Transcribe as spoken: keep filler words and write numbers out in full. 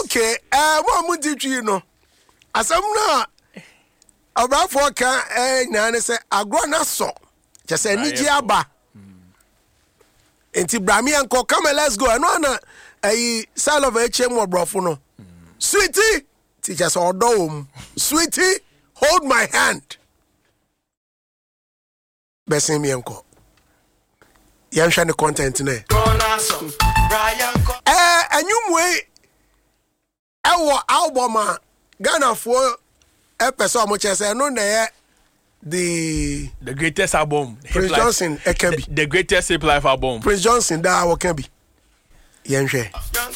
Okay, uh, what would you know? As I'm not about for can eh na say agrona so. Just say niji aba. Enti brami anko come let's go. No na eh side of H M brofo no. Sweetie, teachers odo Sweetie, hold my hand. Besin mi anko. Yam share the content ne. Eh anyumwe ewo album a Ghana for episode mo chese no na the the greatest album Prince Johnson Ekebi the, the greatest hip life album Prince Johnson da wo kan bi yen hwe